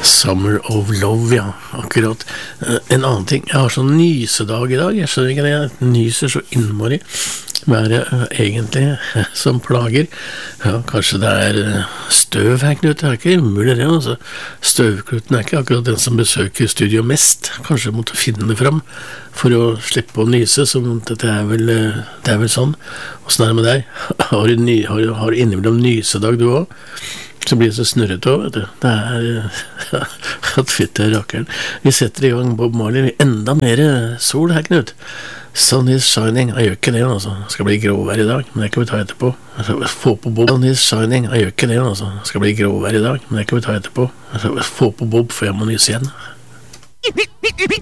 Summer of Love, ja, akkurat. En annen ting, jeg har sånn nysedag i dag, jeg skjønner ikke det, jeg nyser så innmari. Hva er det egentlig som plager? Ja, kanskje det er støv her, Knut, det er ikke umulig det, altså. Støvkluten er ikke akkurat den som besøker studio mest. Kanskje jeg måtte finne det fram for å slippe å nyse, så det er vel sånn. Hvordan er det med deg? Har du innimellom nysedag du også? Så blir det så snurret også, vet du. Det er at fytte rakkeren. Vi setter i gang Bob Marley, enda mer sol her, Knut. Sun is shining, jeg gjør ikke det, altså. Det skal bli gråvær i dag, men det kan vi ta etterpå. Få på Bob. Sun is shining, jeg gjør ikke det, altså. Det skal bli gråvær i dag, men det kan vi ta etterpå. Få på Bob, for jeg må nyse igjen.